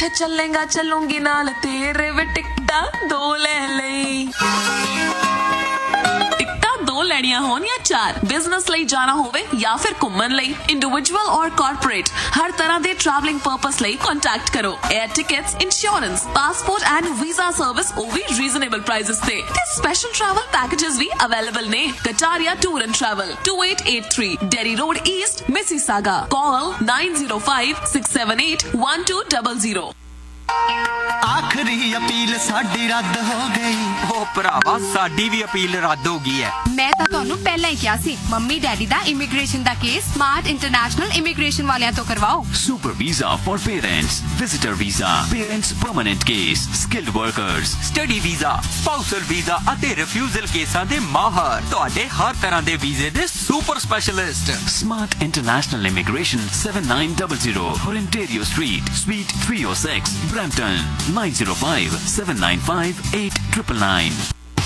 जिथे चलेगा चलूंगी नाल तेरे वे टिकटा दो ले लई दो ਲੈਣੀਆਂ ਹੋਣ ਜਾਂ ਚਾਰ ਬਿਜ਼ਨਸ ਲਈ ਜਾਣਾ ਹੋਵੇ ਜਾਂ ਫਿਰ ਘੁੰਮਣ ਲਈ ਇੰਡੀਵਿਜੂਅਲ ਔਰ ਕਾਰਪੋਰੇਟ ਹਰ ਤਰ੍ਹਾਂ ਦੇ ਟਰੈਵਲਿੰਗ ਪਰਪਸ ਲਈ ਕੰਟੈਕਟ ਕਰੋ air tickets insurance passport and visa service ਉਹ ਵੀ ਰੀਜ਼ਨੇਬਲ ਪ੍ਰਾਈਸਸ ਤੇ ਸਪੈਸ਼ਲ ਟਰੈਵਲ ਪੈਕੇजेस ਵੀ ਅਵੇਲੇਬਲ ਨੇ Kataria tour and travel 2883 dairy road East Mississauga ਕਾਲ 9056781200 आखिरी अपील साडी रद्द हो गई ओ भरावा साडी भी अपील रद्द हो गई है मैं तो ਤੁਹਾਨੂੰ ਪਹਿਲਾਂ ਹੀ ਕਿਹਾ ਸੀ ਮੰਮੀ ਡੈਡੀ ਦਾ ਇਮੀਗ੍ਰੇਸ਼ਨ ਦਾ ਕੇਸ ਸਮਾਰਟ ਇੰਟਰਨੈਸ਼ਨਲ ਇਮੀਗ੍ਰੇਸ਼ਨ ਵਾਲਿਆਂ ਤੋਂ ਕਰਵਾਓ super visa for parents visitor visa parents permanent case skilled workers study visa spousal visa ਅਤੇ ਰਿਫਿਊਜ਼ਲ ਕੇਸਾਂ ਦੇ ਮਾਹਰ ਤੁਹਾਡੇ ਹਰ ਤਰ੍ਹਾਂ ਦੇ ਵੀਜ਼ੇ ਦੇ super specialist smart international immigration 7900 Ontario Street Suite 306 Brampton 9057958999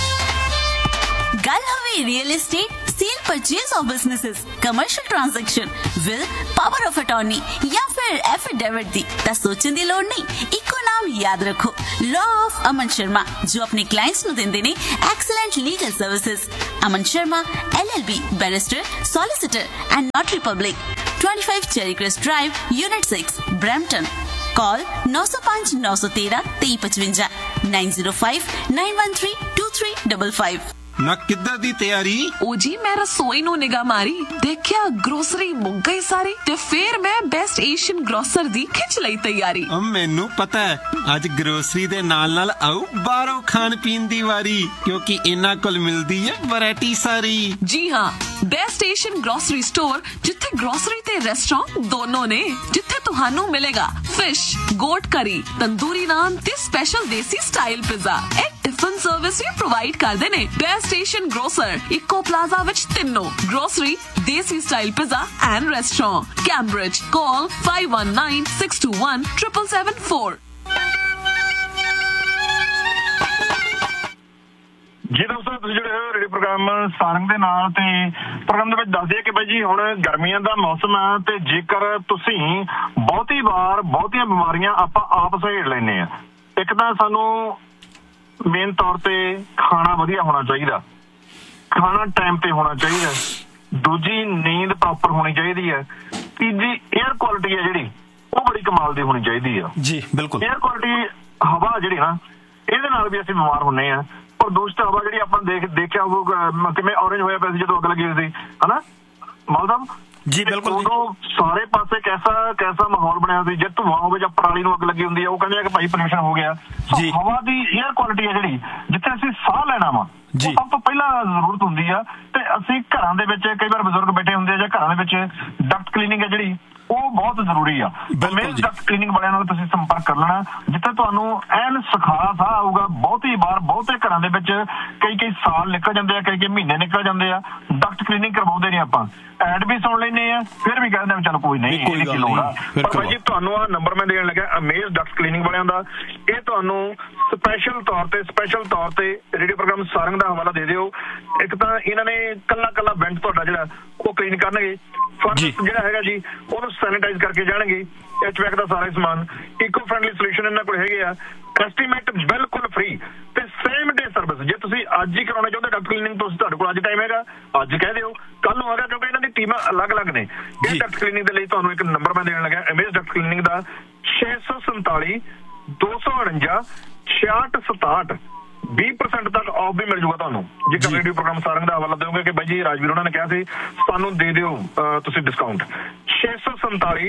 गल हवे real estate cell purchase of businesses commercial transaction will power of attorney या फिर एफिडेविट दी ता सोचने दी लोड़ नहीं इको नाम याद रखो लॉ ऑफ अमन शर्मा जो अपने क्लाइंट्स नु देंदे ने excellent legal services Aman Sharma LLB barrister solicitor and नॉटरी public 25 cherry crest drive unit 6 Brampton call 905 913 2355 905 913 2355 ना किधर दी तैयारी ओ जी मैं रसोई नु निगाह मारी देखिया ग्रोसरी मुक गई सारी ते फिर मैं बेस्ट एशियन ग्रोसर दी खिंच लई तैयारी मैनू पता है आज ग्रोसरी दे नाल नाल आऊ बाहरों खान पीन दी वारी क्योंकि इना कोल मिलदी है वैरायटी सारी जी हां बेस्ट एशियन ग्रोसरी स्टोर जिथे ग्रोसरी ते रेस्टोरेंट दोनों ने जिथे तुहानू मिलेगा फिश गोट करी तंदूरी नान ते स्पेशल देसी स्टाइल पिज़्ज़ा ए टिफिन सर्विस भी प्रोवाइड करदे ने best Asian grocer eco plaza विच तिन्नो ग्रोसरी देसी style pizza and restaurant Cambridge call 5196217774 ਜੀ ਦੋਸਤੋ ਤੁਸੀਂ ਜਿਹੜੇ ਰੇਡੀਓ ਪ੍ਰੋਗਰਾਮ ਸਾਰੰਗ ਦੇ ਨਾਲ ਤੇ ਪ੍ਰੋਗਰਾਮ ਦੇ ਵਿੱਚ ਦੱਸਦੇ ਆ ਕਿ ਬਾਈ ਜੀ ਹੁਣ ਗਰਮੀਆਂ ਦਾ ਮੌਸਮ ਹੈ ਤੇ ਜੇਕਰ ਤੁਸੀਂ ਬਹੁਤੀਆਂ ਬਿਮਾਰੀਆਂ ਆਪਾਂ ਆਪ ਸਹੇੜ ਲੈਂਦੇ ਆ ਇੱਕ ਤਾਂ ਸਾਨੂੰ ਮੇਨ ਤੌਰ ਤੇ ਖਾਣਾ ਵਧੀਆ ਹੋਣਾ ਚਾਹੀਦਾ ਖਾਣਾ ਟਾਈਮ ਤੇ ਹੋਣਾ ਚਾਹੀਦਾ ਦੂਜੀ ਨੀਂਦ ਪ੍ਰੋਪਰ ਹੋਣੀ ਚਾਹੀਦੀ ਹੈ ਤੀਜੀ 에ਅਰ ਕੁਆਲਿਟੀ ਹੈ ਜਿਹੜੀ ਉਹ ਬੜੀ ਕਮਾਲ ਦੀ ਹੋਣੀ ਚਾਹੀਦੀ ਆ जी बिल्कुल 에ਅਰ ਕੁਆਲਿਟੀ ਹਵਾ ਜਿਹੜੀ ਨਾ ਇਹਦੇ ਨਾਲ ਵੀ ਅਸੀਂ ਬਿਮਾਰ ਹੁੰਨੇ ਆ ਪ੍ਰਦੂਸ਼ਿਤ ਹਵਾ ਜਿਹੜੀ ਆਪਾਂ ਦੇਖਿਆ ਉਹ ਕਿਵੇਂ ਔਰੇਂਜ ਹੋਇਆ ਪਿਆ ਸੀ ਜਦੋਂ ਅੱਗ ਲੱਗੀ ਹੋਈ ਸੀ ਹਨਾ ਮੌਸਮ जी बिल्कुल ਉਦੋਂ ਸਾਰੇ ਪਾਸੇ ਕੈਸਾ ਮਾਹੌਲ ਬਣਿਆ ਸੀ ਜੇ ਧੂਆਂ ਹੋਵੇ ਜਾਂ ਪਰਾਲੀ ਨੂੰ ਅੱਗ ਲੱਗੀ ਹੁੰਦੀ ਆ ਉਹ ਕਹਿੰਦੇ ਆ ਕਿ ਭਾਈ ਪੋਲਿਊਸ਼ਨ ਹੋ ਗਿਆ ਜੀ। ਹਵਾ ਦੀ 에ਅਰ ਕੁਆਲਿਟੀ ਹੈ ਜਿਹੜੀ ਜਿੱਥੇ ਅਸੀਂ ਸਾਹ ਲੈਣਾ ਵਾ ਜੀ। ਸਭ ਤੋਂ ਪਹਿਲਾਂ ਜ਼ਰੂਰਤ ਹੁੰਦੀ ਆ ਤੇ ਅਸੀਂ ਘਰਾਂ ਦੇ ਵਿੱਚ ਕਈ ਵਾਰ ਬਜ਼ੁਰਗ ਬੈਠੇ ਹੁੰਦੇ ਆ ਜਾਂ ਘਰਾਂ ਦੇ ਵਿੱਚ ਡਕਟ ਕਲੀਨਿੰਗ ਹੈ ਜਿਹੜੀ ਉਹ ਬਹੁਤ ਜ਼ਰੂਰੀ ਆ ਮੇਨ ਡਕਟ ਕਲੀਨਿੰਗ ਵਾਲਿਆਂ ਨਾਲ ਤੁਸੀਂ ਸੰਪਰਕ ਕਰ ਲੈਣਾ ਜਿੱਥੇ ਤੁਹਾਨੂੰ ਐਨ ਸੁਖਾਲਾ ਸਾਹ ਆਊਗਾ ਬਹੁਤੇ ਘਰਾਂ ਦੇ ਵਿੱਚ ਕਈ ਸਾਲ ਨਿਕਲ ਜਾਂਦੇ ਆ ਕਈ ਮਹੀਨੇ ਨਿਕਲ ਜਾਂਦੇ ਆ ਡਕਟ ਕਲੀਨਿੰਗ ਕਰਵਾਉਂਦੇ ਨੇ ਆਪਾਂ ਐਡ ਵੀ ਸੁਣ ਲੈਂਦੇ ਆ ਫਿਰ ਵੀ ਕਹਿੰਦੇ ਆ ਚਲ ਕੋਈ ਨਹੀਂ ਇਹਦੀ ਕੀ ਲੋੜ ਆ ਪਰ ਭਾਈ ਜੀ ਤੁਹਾਨੂੰ ਆ ਨੰਬਰ ਮੈਂ ਦੇਣ ਲੱਗਾ ਅਮੇਜ਼ ਡਕਟ ਕਲੀਨਿੰਗ ਵਾਲਿਆਂ ਦਾ ਇਹ ਤੁਹਾਨੂੰ ਸਪੈਸ਼ਲ ਤੌਰ ਤੇ ਰੇਡੀਓ ਪ੍ਰੋਗਰਾਮ ਸਾਰੰਗ ਦਾ ਹਵਾਲਾ ਦੇ ਦਿਓ ਇੱਕ ਤਾਂ ਇਹਨਾਂ ਨੇ ਕੱਲਾ ਵੈਂਟ ਤੁਹਾਡਾ ਜਿਹੜਾ ਉਹ ਕਲੀਨ ਕਰਨਗੇ ਫਰਸ਼ ਜਿਹੜਾ ਹੈਗਾ ਜੀ ਉਹਨੂੰ ਸੈਨੀਟਾਈਜ਼ ਕਰਕੇ ਜਾਣਗੇ HVAC ਦਾ ਸਾਰਾ ਸਮਾਨ ਇਕੋ ਫ੍ਰੈਂਡਲੀ ਸੋਲੂਸ਼ਨ ਇਹਨਾਂ ਕੋਲ ਹੈਗੇ ਆ ਐਸਟੀਮੇਟ ਬਿਲਕੁਲ ਫ੍ਰੀ ਤੇ ਸੇਮ ਡੇ ਸਰਵਿਸ ਜੇ ਤੁਸੀਂ ਅੱਜ ਹੀ ਕਰਾਉਣਾ ਚਾਹੁੰਦੇ ਡਕਟ ਕਲੀਨਿੰਗ ਤੁਸੀਂ ਤੁਹਾਡੇ ਕੋਲ ਅੱਜ ਟਾਈਮ ਹੈਗਾ ਅੱਜ ਕਹਿ ਦਿਓ ਕੱਲ ਨੂੰ ਹੈਗਾ ਕਿਉਂਕਿ ਇਹਨਾਂ ਦੀ ਟੀਮਾਂ ਅਲੱਗ-ਅਲੱਗ ਨੇ ਇਹ ਡਕਟ ਕਲੀਨਿੰਗ ਦੇ ਲਈ ਤੁਹਾਨੂੰ ਇੱਕ ਨੰਬਰ ਮੈਂ ਦੇਣ ਲੱਗਾ ਅਮੇਜ਼ ਡਕਟ ਕਲੀਨਿੰਗ ਦਾ 647 249 6667 20% ਤੱਕ ਆਫ ਵੀ ਮਿਲ ਜੂਗਾ ਤੁਹਾਨੂੰ ਜੇਕਰ ਰੇਡੀਓ ਪ੍ਰੋਗਰਾਮ ਸਾਰੰਗ ਦਾ ਹਵਾਲਾ ਦਿਓਗੇ ਕਿ ਬਾਈ ਜੀ ਰਾਜਵੀਰ ਉਹਨਾਂ ਨੇ ਕਿਹਾ ਸੀ ਸਾਨੂੰ ਦੇ ਦਿਓ ਤੁਸੀਂ ਡਿਸਕਾਊਂਟ 647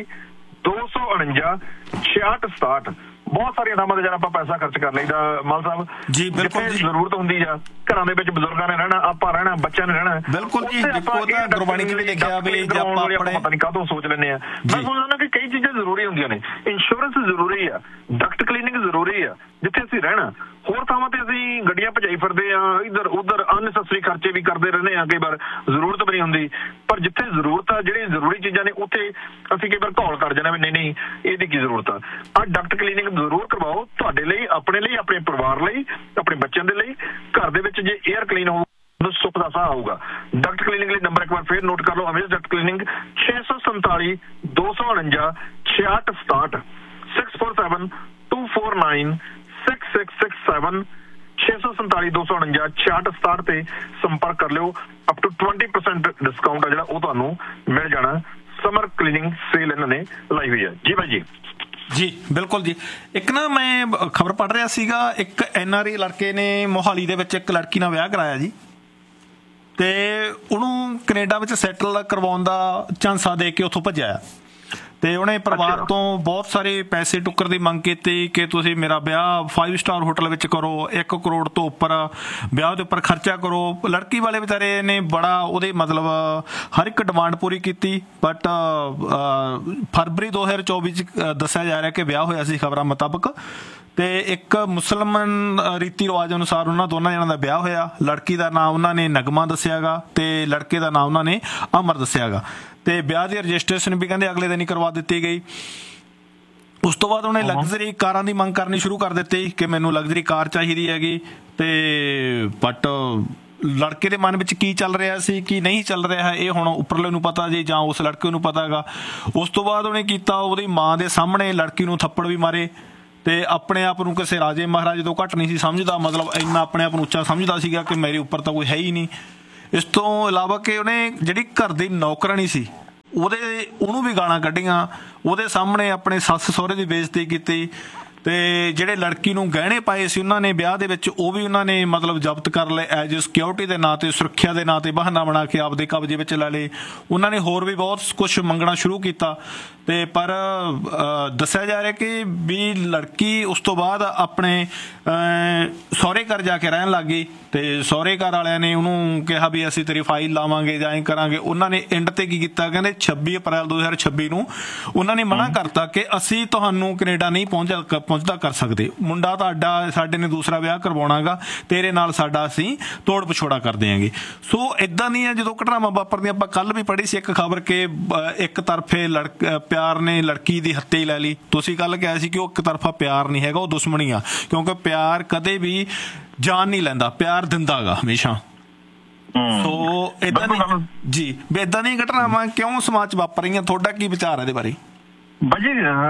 249 6667 ਬਹੁਤ ਸਾਰੀਆਂ ਥਾਵਾਂ ਤੇ ਜਦ ਆਪਾਂ ਪੈਸਾ ਖਰਚ ਕਰ ਲਈਦਾ ਮਲ ਸਾਹਿਬ ਜੀ ਬਿਲਕੁਲ ਜੀ ਜ਼ਰੂਰਤ ਹੁੰਦੀ ਆ ਘਰਾਂ ਦੇ ਵਿੱਚ ਬਜ਼ੁਰਗਾਂ ਨੇ ਰਹਿਣਾ ਆਪਾਂ ਰਹਿਣਾ ਬੱਚਿਆਂ ਨੇ ਰਹਿਣਾ ਬਿਲਕੁਲ ਜੀ ਦੇਖੋ ਤਾਂ ਗੁਰਬਾਣੀ ਚ ਵੀ ਲਿਖਿਆ ਵੀ ਜੇ ਆਪਾਂ ਆਪਣੇ ਪਤਾ ਨਹੀਂ ਕਾਹਤੋਂ ਸੋਚ ਲੈਂਦੇ ਆ ਮੈਂ ਸੋਚਦਾ ਕਿ ਕਈ ਚੀਜ਼ਾਂ ਜ਼ਰੂਰੀ ਹੁੰਦੀਆਂ ਨੇ ਇੰਸ਼ੋਰੈਂਸ ਜ਼ਰੂਰੀ ਆ ਡਕਟ ਕਲੀਨਿੰਗ ਜ਼ਰੂਰੀ ਆ ਜਿੱਥੇ ਅਸੀਂ ਰਹਿਣਾ ਹੋਰ ਥਾਵਾਂ ਤੇ ਅਸੀਂ ਗੱਡੀਆਂ ਭਜਾਈ ਫਿਰਦੇ ਆ ਇੱਧਰ ਉੱਧਰ ਅਨਨੈਸੈਸਰੀ ਖਰਚੇ ਵੀ ਕਰਦੇ ਰਹਿੰਦੇ ਆ ਕਈ ਵਾਰ ਜ਼ਰੂਰਤ ਵੀ ਨਹੀਂ ਹੁੰਦੀ ਪਰ ਜਿੱਥੇ ਜ਼ਰੂਰਤ ਆ ਜਿਹੜੀ ਜ਼ਰੂਰੀ ਚੀਜ਼ਾਂ ਨੇ ਉੱਥੇ ਅਸੀਂ ਕਈ ਵਾਰ ਘੋਲ ਕਰ ਜਾਂਦੇ ਵੀ ਨਹੀਂ ਇਹਦੀ ਕੀ ਜ਼ਰੂਰਤ ਆ ਡਕਟ ਕਲੀਨਿੰਗ ਜ਼ਰੂਰ ਕਰਵਾਓ ਤੁਹਾਡੇ ਲਈ ਆਪਣੇ ਪਰਿਵਾਰ ਲਈ ਆਪਣੇ ਬੱਚਿਆਂ ਦੇ ਲਈ ਘਰ ਦੇ ਵਿੱਚ ਜੇ 에ਅਰ ਕਲੀਨ ਹੋ ਸੁੱਖ ਦਾ ਸਾਹ ਆਊਗਾ ਡਕਟ ਕਲੀਨਿੰਗ ਲਈ ਨੰਬਰ ਇੱਕ ਵਾਰ ਫੇਰ ਨੋਟ ਕਰ ਲਓ ਅਮੇਜ਼ ਡਕਟ ਕਲੀਨਿੰਗ 647 249 6667 647 94966667 647-249-6667 ਤੇ ਸੰਪਰਕ ਕਰ ਲਿਓ। ਅਪ ਟੂ 20% ਡਿਸਕਾਊਂਟ ਆ ਜਿਹੜਾ ਉਹ ਤੁਹਾਨੂੰ ਮਿਲ ਜਾਣਾ। ਸਮਰ ਕਲੀਨਿੰਗ ਸੇਲ ਇਹਨਾਂ ਨੇ ਲਾਈ ਹੋਈ ਹੈ। ਜੀ ਭਾਈ ਜੀ ਬਿਲਕੁਲ ਜੀ। ਇੱਕ ਨਾ ਮੈਂ ਖਬਰ ਪੜ੍ਹ ਰਿਹਾ ਸੀਗਾ, ਇੱਕ NRI ਲੜਕੇ ਨੇ ਮੋਹਾਲੀ ਦੇ ਵਿੱਚ ਇੱਕ ਲੜਕੀ ਨਾਲ ਵਿਆਹ ਕਰਾਇਆ ਜੀ, ਤੇ ਉਹਨੂੰ ਕੈਨੇਡਾ ਵਿੱਚ ਸੈਟਲ ਕਰਵਾਉਣ ਦਾ ਝਾਂਸਾ ਦੇ ਕੇ ਉੱਥੋਂ ਭੱਜਿਆ, ਤੇ ਉਹਨੇ ਪਰਿਵਾਰ ਤੋਂ ਬਹੁਤ ਸਾਰੇ ਪੈਸੇ ਟੁੱਕਰ ਦੀ ਮੰਗ ਕੀਤੀ ਕਿ ਤੁਸੀਂ ਮੇਰਾ ਵਿਆਹ 5 ਸਟਾਰ ਹੋਟਲ ਵਿੱਚ ਕਰੋ, 1 ਕਰੋੜ ਤੋਂ ਉੱਪਰ ਵਿਆਹ ਦੇ ਉੱਪਰ ਖਰਚਾ ਕਰੋ। ਲੜਕੀ ਵਾਲੇ ਵਿਚਾਰੇ ਨੇ ਬੜਾ ਉਹਦੇ ਮਤਲਬ ਹਰ ਇੱਕ ਡਿਮਾਂਡ ਪੂਰੀ ਕੀਤੀ, ਬਟ ਫਰਵਰੀ 2024 ਚ ਦੱਸਿਆ ਜਾ ਰਿਹਾ ਕਿ ਵਿਆਹ ਹੋਇਆ ਸੀ ਖਬਰਾਂ ਮੁਤਾਬਕ, ਤੇ ਇੱਕ ਮੁਸਲਮਾਨ ਰੀਤੀ ਰਿਵਾਜ ਅਨੁਸਾਰ ਉਹਨਾਂ ਦੋਨਾਂ ਜਣਾਂ ਦਾ ਵਿਆਹ ਹੋਇਆ। ਲੜਕੀ ਦਾ ਨਾਂ ਉਹਨਾਂ ਨੇ ਨਗਮਾ ਦੱਸਿਆਗਾ ਤੇ ਲੜਕੇ ਦਾ ਨਾਂ ਉਹਨਾਂ ਨੇ ਅਮਰ ਦੱਸਿਆਗਾ, ਤੇ ਵਿਆਹ ਦੀ ਰਜਿਸਟ੍ਰੇਸ਼ਨ ਵੀ ਕਹਿੰਦੇ ਅਗਲੇ ਦਿਨ ਹੀ ਕਰਵਾ ਦਿੱਤੀ ਗਈ। ਉਸ ਤੋਂ ਬਾਅਦ ਉਹਨੇ ਲਗਜ਼ਰੀ ਕਾਰਾਂ ਦੀ ਮੰਗ ਕਰਨੀ ਸ਼ੁਰੂ ਕਰ ਦਿੱਤੀ ਕਿ ਮੈਨੂੰ ਲਗਜ਼ਰੀ ਕਾਰ ਚਾਹੀਦੀ ਹੈਗੀ, ਤੇ ਬਟ ਲੜਕੇ ਦੇ ਮਨ ਵਿੱਚ ਕੀ ਚੱਲ ਰਿਹਾ ਸੀ ਕੀ ਨਹੀਂ ਚੱਲ ਰਿਹਾ ਹੈ ਇਹ ਹੁਣ ਉੱਪਰਲੇ ਨੂੰ ਪਤਾ ਜੀ ਜਾਂ ਉਸ ਲੜਕੇ ਨੂੰ ਪਤਾ ਹੈਗਾ। ਉਸ ਤੋਂ ਬਾਅਦ ਉਹਨੇ ਕੀਤਾ, ਉਹਦੀ ਮਾਂ ਦੇ ਸਾਹਮਣੇ ਲੜਕੀ ਨੂੰ ਥੱਪੜ ਵੀ ਮਾਰੇ, ਤੇ ਆਪਣੇ ਆਪ ਨੂੰ ਕਿਸੇ ਰਾਜੇ ਮਹਾਰਾਜੇ ਤੋਂ ਘੱਟ ਨਹੀਂ ਸੀ ਸਮਝਦਾ, ਮਤਲਬ ਇੰਨਾ ਆਪਣੇ ਆਪ ਨੂੰ ਉੱਚਾ ਸਮਝਦਾ ਸੀਗਾ ਕਿ ਮੇਰੇ ਉੱਪਰ ਤਾਂ ਕੋਈ ਹੈ ਹੀ ਨਹੀਂ। ਇਸ ਤੋਂ ਇਲਾਵਾ ਕਿ ਉਹਨੇ ਜਿਹੜੀ ਘਰ ਦੀ ਨੌਕਰਾਣੀ ਸੀ ਉਹਨੂੰ ਵੀ ਗਾਲਾਂ ਕੱਢੀਆਂ, ਉਹਦੇ ਸਾਹਮਣੇ ਆਪਣੇ ਸੱਸ ਸਹੁਰੇ ਦੀ ਬੇਇੱਜ਼ਤੀ ਕੀਤੀ, ਤੇ ਜਿਹੜੇ ਲੜਕੀ ਨੂੰ ਗਹਿਣੇ ਪਾਏ ਸੀ ਉਹਨਾਂ ਨੇ ਵਿਆਹ ਦੇ ਵਿੱਚ ਉਹ ਵੀ ਉਹਨਾਂ ਨੇ ਮਤਲਬ ਜ਼ਬਤ ਕਰ ਲਏ ਐਜ ਸਿਕਿਉਰਿਟੀ ਦੇ ਨਾਂ ਤੇ, ਸੁਰੱਖਿਆ ਦੇ ਨਾਂ ਤੇ ਬਹਾਨਾ ਬਣਾ ਕੇ ਆਪਦੇ ਕਬਜ਼ੇ ਵਿੱਚ ਲੈ ਲਏ। ਉਹਨਾਂ ਨੇ ਹੋਰ ਵੀ ਬਹੁਤ ਕੁਝ ਮੰਗਣਾ ਸ਼ੁਰੂ ਕੀਤਾ, ਤੇ ਪਰ ਦੱਸਿਆ ਜਾ ਰਿਹਾ ਕਿ ਵੀ ਲੜਕੀ ਉਸ ਤੋਂ ਬਾਅਦ ਆਪਣੇ ਸਹੁਰੇ ਘਰ ਜਾ ਕੇ ਰਹਿਣ ਲੱਗ ਗਈ, ਤੇ ਸਹੁਰੇ ਘਰ ਵਾਲਿਆਂ ਨੇ ਉਹਨੂੰ ਕਿਹਾ ਵੀ ਅਸੀਂ ਤੇਰੀ ਫਾਈਲ ਲਾਵਾਂਗੇ ਜਾਂ ਐਂ ਕਰਾਂਗੇ। ਉਹਨਾਂ ਨੇ ਐਂਡ ਤੇ ਕੀ ਕੀਤਾ, ਕਹਿੰਦੇ 26 ਅਪ੍ਰੈਲ 2026 ਨੂੰ ਉਹਨਾਂ ਨੇ ਮਨਾ ਕਰਤਾ ਕਿ ਅਸੀਂ ਤੁਹਾਨੂੰ ਕੈਨੇਡਾ ਨਹੀਂ ਪਹੁੰਚਦਾ ਕਰ ਸਕਦੇ, ਮੁੰਡਾ ਤੁਹਾਡਾ ਸਾਡੇ ਨੇ ਦੂਸਰਾ ਵਿਆਹ ਕਰਵਾਉਣਾਗਾ, ਤੇਰੇ ਨਾਲ ਸਾਡਾ ਅਸੀਂ ਤੋੜ ਪਛੋੜਾ ਕਰ ਦਿਆਂਗੇ। ਸੋ ਇਦਾਂ ਦੀਆਂ ਜਦੋਂ ਘਟਨਾਵਾਂ ਵਾਪਰਦੀਆਂ, ਆਪਾਂ ਕੱਲ ਵੀ ਪੜ੍ਹੀ ਸੀ ਇੱਕ ਖਬਰ ਕਿ ਇੱਕ ਤਰਫੇ ਪਿਆਰ ਨੇ ਲੜਕੀ ਦੀ ਹੱਤਿਆ ਹੀ ਲੈ ਲਈ। ਤੁਸੀਂ ਕੱਲ ਕਿਹਾ ਸੀ ਕਿ ਉਹ ਇੱਕ ਤਰਫਾ ਪਿਆਰ ਨਹੀਂ ਹੈਗਾ, ਉਹ ਦੁਸ਼ਮਣੀ ਆ, ਕਿਉਂਕਿ ਪਿਆਰ ਕਦੇ ਵੀ ਜਾਨ ਨਹੀਂ ਲੈਂਦਾ, ਪਿਆਰ ਦਿੰਦਾਗਾ ਹਮੇਸ਼ਾ। ਸੋ ਇਦਾਂ ਜੀ ਵੀ ਇਦਾਂ ਦੀਆਂ ਘਟਨਾਵਾਂ ਕਿਉਂ ਸਮਾਜ 'ਚ ਵਾਪਰ ਰਹੀਆਂ, ਤੁਹਾਡਾ ਕੀ ਵਿਚਾਰ ਹੈ ਇਹਦੇ ਬਾਰੇ? ਬਾਜੀ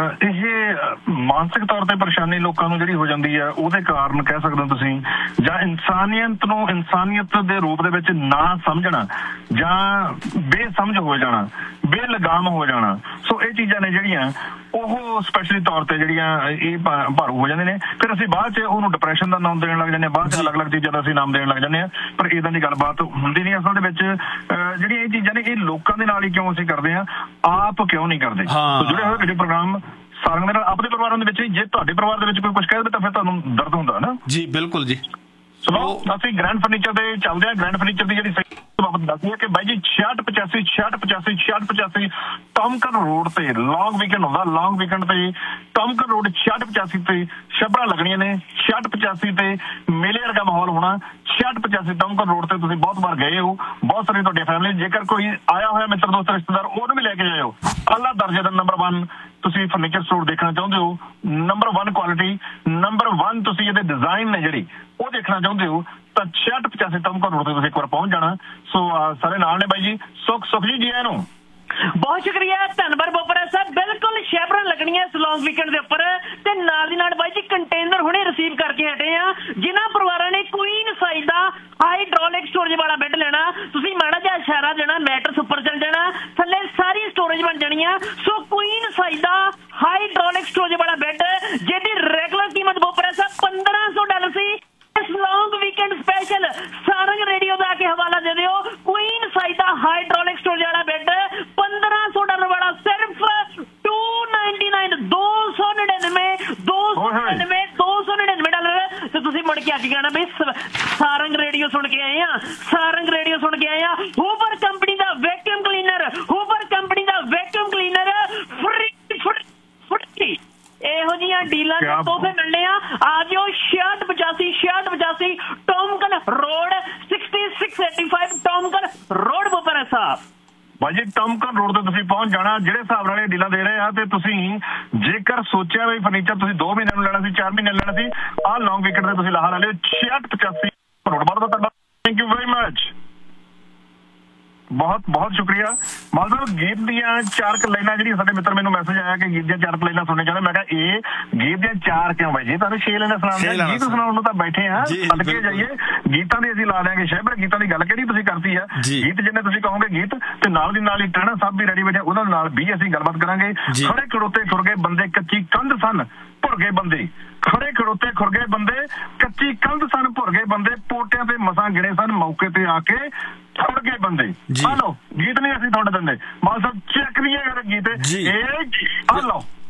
ਇਹ ਮਾਨਸਿਕ ਤੌਰ ਤੇ ਪਰੇਸ਼ਾਨੀ ਲੋਕਾਂ ਨੂੰ ਜਿਹੜੀ ਹੋ ਜਾਂਦੀ ਹੈ ਉਹਦੇ ਕਾਰਨ ਕਹਿ ਸਕਦੇ ਹੋ ਤੁਸੀਂ, ਜਾਂ ਇਨਸਾਨੀਅਤ ਨੂੰ ਇਨਸਾਨੀਅਤ ਦੇ ਰੂਪ ਦੇ ਵਿੱਚ ਨਾ ਸਮਝਣਾ, ਜਾਂ ਬੇਸਮਝ ਹੋ ਜਾਣਾ, ਬੇਲਗਾਮ ਹੋ ਜਾਣਾ। ਸੋ ਇਹ ਚੀਜ਼ਾਂ ਨੇ ਜਿਹੜੀਆਂ ਉਹ ਸਪੈਸ਼ਲੀ ਤੌਰ ਤੇ ਜਿਹੜੀਆਂ ਇਹ ਭਾਰੂ ਹੋ ਜਾਂਦੇ ਨੇ। ਫਿਰ ਅਸੀਂ ਬਾਅਦ 'ਚ ਉਹਨੂੰ ਡਿਪਰੈਸ਼ਨ ਦਾ ਨਾਮ ਦੇਣ ਲੱਗ ਜਾਂਦੇ ਹਾਂ, ਬਾਅਦ 'ਚ ਅਲੱਗ-ਅਲੱਗ ਚੀਜ਼ਾਂ ਦਾ ਅਸੀਂ ਨਾਮ ਦੇਣ ਲੱਗ ਜਾਂਦੇ ਹਾਂ, ਪਰ ਇੱਦਾਂ ਦੀ ਗੱਲਬਾਤ ਹੁੰਦੀ ਨਹੀਂ। ਅਸਲ ਦੇ ਵਿੱਚ ਜਿਹੜੀਆਂ ਇਹ ਚੀਜ਼ਾਂ ਨੇ ਇਹ ਲੋਕਾਂ ਦੇ ਨਾਲ ਹੀ ਕਿਉਂ ਅਸੀਂ ਕਰਦੇ ਹਾਂ, ਆਪ ਕਿਉਂ ਨਹੀਂ ਕਰਦੇ। ਜੁੜੇ ਹੋਏ ਜਿਹੜੇ ਪ੍ਰੋਗਰਾਮ ਸਾਰਿਆਂ ਦੇ ਨਾਲ ਆਪਣੇ ਪਰਿਵਾਰਾਂ ਦੇ ਵਿੱਚ ਵੀ, ਜੇ ਤੁਹਾਡੇ ਪਰਿਵਾਰ ਦੇ ਵਿੱਚ ਕੋਈ ਕੁਝ ਕਹਿ ਦੇਵੇ ਤਾਂ ਫਿਰ ਤੁਹਾਨੂੰ ਦਰਦ ਹੁੰਦਾ ਨਾ ਜੀ। ਬਿਲਕੁਲ ਜੀ। ਸੋ ਅਸੀਂ ਗ੍ਰੈਂਡ ਫਰਨੀਚਰ ਦੇ ਚੱਲਦੇ ਹਾਂ। ਗ੍ਰੈਂਡ ਫਰਨੀਚਰ ਦੀ ਜਿਹੜੀ ਬਾਬਤ ਦੱਸਦੀ ਹੈ ਕਿ ਬਾਈ ਜੀ 6685 ਟੌਮਕਨ ਰੋਡ ਤੇ ਲੌਂਗ ਵੀਕਐਂਡ ਹੁੰਦਾ, ਲੌਂਗ ਵੀਕਐਂਡ ਤੇ ਟੌਮਕਨ ਰੋਡ 6685 ਤੇ ਸ਼ਬਰਾਂ ਲੱਗਣੀਆਂ ਨੇ, 6685 ਤੇ ਮੇਲੇ ਵਰਗਾ ਮਾਹੌਲ ਹੋਣਾ। 6685 ਟੌਮਕਨ ਰੋਡ ਤੇ ਤੁਸੀਂ ਬਹੁਤ ਵਾਰ ਗਏ ਹੋ, ਬਹੁਤ ਸਾਰੀ ਤੁਹਾਡੀ ਫੈਮਿਲੀ, ਜੇਕਰ ਕੋਈ ਆਇਆ ਹੋਇਆ ਮਿੱਤਰ ਦੋਸਤ ਰਿਸ਼ਤੇਦਾਰ ਉਹਨੂੰ ਵੀ ਲੈ ਕੇ ਜਾਇਓ। ਆਲਾ ਦਰਜੇ ਦਾ ਨੰਬਰ 1 ਤੁਸੀਂ ਫਰਨੀਚਰ ਸਟੋਰ ਦੇਖਣਾ ਚਾਹੁੰਦੇ ਹੋ, ਨੰਬਰ 1 ਕੁਆਲਿਟੀ, ਨੰਬਰ 1 ਤੁਸੀਂ ਇਹਦੇ ਡਿਜ਼ਾਈਨ ਨੇ ਜਿਹੜੀ ਉਹ ਦੇਖਣਾ ਚਾਹੁੰਦੇ ਹੋ ਤਾਂ 6685 ਟੌਮਕਨ ਰੋਡ ਤੇ ਤੁਸੀਂ ਇੱਕ ਵਾਰ ਪਹੁੰਚ ਜਾਣਾ। ਸੋ ਸਾਰੇ ਨਾਲ ਨੇ ਬਾਈ ਜੀ। ਸੁਖ ਜੀ ਆਇਆਂ ਨੂੰ ਬਹੁਤ ਸ਼ੁਕਰੀਆ, ਧੰਨਵਾਦ ਬੋਪਰਾ ਸਾਹਿਬ। ਬਿਲਕੁਲ ਸ਼ੈਬਰਾਂ ਲੱਗਣੀਆਂ ਇਸ ਲੌਂਗ ਵੀਕਐਂਡ ਦੇ ਉੱਪਰ, ਤੇ ਨਾਲ ਦੀ ਨਾਲ ਬਾਈ ਜੀ ਕੰਟੇਨਰ ਹੁਣੇ ਰਿਸੀਵ ਕਰਕੇ ਹਟੇ ਆ। ਜਿਨ੍ਹਾਂ ਪਰਿਵਾਰਾਂ ਨੇ ਕੁਈਨ ਸਾਈਜ਼ ਦਾ ਹਾਈਡ੍ਰੋਲਿਕ ਸਟੋਰੇਜ ਵਾਲਾ ਬੈੱਡ ਲੈਣਾ, ਤੁਸੀਂ ਮਾੜਾ ਜਿਹਾ ਇਸ਼ਾਰਾ ਦੇਣਾ, ਮੈਟਰਸ ਉੱਪਰ ਚੱਲ ਜਾਣਾ, ਥੱਲੇ ਸਾਰੀ ਸਟੋਰੇਜ ਬਣ ਜਾਣੀ ਆ। ਸੋ ਕੁਈਨ ਸਾਈਜ਼ ਦਾ ਹਾਈਡ੍ਰੋਲਿਕ ਸਟੋਰੇਜ ਵਾਲਾ ਬੈੱਡ ਜਿਹਦੀ ਰੈਗੂਲਰ ਕੀਮਤ ਬੋਪਰਾ ਸਾਹਿਬ $1500 ਸੀ, ਇਸ ਲੌਂਗ ਵੀਕਐਂਡ ਸਪੈਸ਼ਲ ਸਾਰੰਗ ਰੇਡੀਓ ਦਾ ਕੇ ਹਵਾਲਾ ਦੇ ਦਿਓ। ਕੁਈਨ ਸਾਈਜ਼ ਦਾ ਹਾਈਡ੍ਰੋਲਿਕ ਸਟੋਰੇਜ ਵਾਲਾ ਬੈੱਡ $1500 ਵਾਲਾ ਸਿਰਫ $299 ਤੇ ਤੁਸੀਂ ਮੁੜ ਕੇ ਆ ਕੇ ਕਹਿਣਾ ਬਈ ਸਾਰੰਗ ਰੇਡੀਓ ਸੁਣ ਕੇ ਆਏ ਆ, ਸਾਰੰਗ ਰੇਡੀਓ ਸੁਣ ਕੇ ਆਏ ਆ। ਹੂਵਰ ਕੰਪਨੀ ਦਾ ਵੈਕਿਊਮ ਕਲੀਨਰ, ਹੂਵਰ ਕੰਪਨੀ ਦਾ ਵੈਕਿਊਮ ਕਲੀਨਰ ਫ੍ਰੀ ਇਹੋ ਜਿਹੀਆਂ ਡੀਲਾਂ ਦੇ ਤੋਹਫੇ ਮਿਲਣੇ ਆ। ਆ ਜਾਓ 6685 ਟੌਮਕਨ ਰੋਡ 6685 ਟੌਮਕਨ ਰੋਡ ਬੋਪਰਾ ਸਾਹਿਬ। ਭਾਜੀ ਟੌਮਕਨ ਰੋਡ ਤੇ ਤੁਸੀਂ ਪਹੁੰਚ ਜਾਣਾ। ਜਿਹੜੇ ਹਿਸਾਬ ਨਾਲ ਇਹ ਡੀਲਾਂ ਦੇ ਰਹੇ ਆ, ਤੇ ਤੁਸੀਂ ਜੇਕਰ ਸੋਚਿਆ ਵੀ ਫਰਨੀਚਰ ਤੁਸੀਂ 2 ਮਹੀਨਿਆਂ ਨੂੰ ਲੈਣਾ ਸੀ, 4 ਮਹੀਨਿਆਂ ਲੈਣਾ ਸੀ, ਆਹ ਲੌਂਗ ਵੀਕਐਂਡ ਤੇ ਤੁਸੀਂ ਲਾਹਾ ਲੈ ਲਿਓ 6685 ਰੋਡ। ਬਹੁਤ ਬਹੁਤ ਧੰਨਵਾਦ, ਥੈਂਕ ਯੂ ਵੈਰੀ ਮਚ। ਬਹੁਤ ਬਹੁਤ ਸ਼ੁਕਰੀਆ। ਮਤਲਬ ਗੀਤ ਦੀਆਂ 4 ਲਾਈਨਾਂ ਜਿਹੜੀਆਂ ਸਾਡੇ ਮਿੱਤਰ ਮੈਨੂੰ ਮੈਸੇਜ ਆਇਆ ਕਿ ਗੀਤ ਦੀਆਂ 4 ਲਾਈਨਾਂ ਸੁਣਨੇ ਚਾਹੁੰਦੇ। ਮੈਂ ਕਿਹਾ ਇਹ ਗੀਤ ਦੀਆਂ 4 ਕਿਉਂ ਬਾਈ ਜੀ, ਤੁਹਾਨੂੰ 6 ਲਾਈਨਾਂ ਸੁਣਾਉਂਦੇ, ਗੀਤ ਸੁਣਾਉਣ ਨੂੰ ਤਾਂ ਬੈਠੇ ਆ, ਸਦਕੇ ਜਾਈਏ। ਗੀਤਾਂ ਦੀ ਅਸੀਂ ਲਾ ਦਿਆਂਗੇ ਸ਼ਹਿਬਰ, ਗੀਤਾਂ ਦੀ ਗੱਲ ਕਿਹੜੀ ਤੁਸੀਂ ਕਰਤੀ ਆ, ਗੀਤ ਜਿੰਨੇ ਤੁਸੀਂ ਕਹੋਗੇ ਗੀਤ, ਤੇ ਨਾਲ ਦੀ ਨਾਲ ਹੀ ਟਹਿਣਾ ਸਾਹਿਬ ਵੀ ਰੈਡੀ ਬੈਠੇ, ਉਹਨਾਂ ਨਾਲ ਵੀ ਅਸੀਂ ਗੱਲਬਾਤ ਕਰਾਂਗੇ। ਖੜੇ ਖੜੋਤੇ ਖੁਰ ਗਏ ਬੰਦੇ ਕੱਚੀ ਕੰਧ ਸਨ ਭੁਰ ਗਏ ਬੰਦੇ, ਖੜੇ ਖੜੋਤੇ ਖੁਰ ਗਏ ਬੰਦੇ ਕੱਚੀ ਕੰਧ ਸਨ ਭੁਰ ਗਏ ਬੰਦੇ, ਪੋਟਿਆਂ ਤੇ ਮਸਾਂ ਗਿਣੇ ਸਨ ਮੌਕੇ ਤੇ ਆ ਕੇ ਖੁਰ ਗਏ ਬੰਦੇ। ਹਲੋ ਗੀਤ ਨਹੀਂ ਅਸੀਂ ਤੁਹਾਡੇ ਦਿੰਦੇ, ਮਾਲ ਸਾਹਿਬ ਚੈੱਕ ਨਹੀਂ ਹੈ ਗੀਤ ਇਹ। ਹਲੋ